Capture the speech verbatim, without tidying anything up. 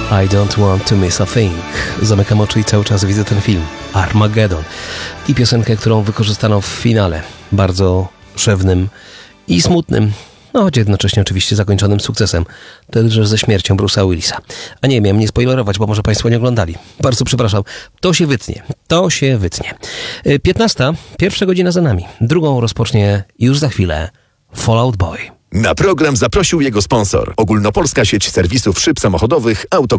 I don't want to miss a thing. Zamykam oczy i cały czas widzę ten film. Armageddon. I piosenkę, którą wykorzystano w finale. Bardzo szewnym i smutnym. No, choć jednocześnie oczywiście zakończonym sukcesem. Także ze śmiercią Bruce'a Willisa. A nie, miałem nie spoilerować, bo może Państwo nie oglądali. Bardzo przepraszam. To się wytnie. To się wytnie. piętnasta. Pierwsza godzina za nami. Drugą rozpocznie już za chwilę Fall Out Boy. Na program zaprosił jego sponsor. Ogólnopolska sieć serwisów szyb samochodowych Auto.